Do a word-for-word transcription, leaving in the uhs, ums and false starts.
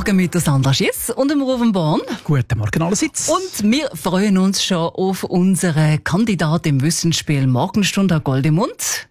Morgen mit der Sandra Schiess und dem Ruben Born. Guten Morgen allerseits. Und wir freuen uns schon auf unseren Kandidat im Wissensspiel Morgenstunde Goldemund.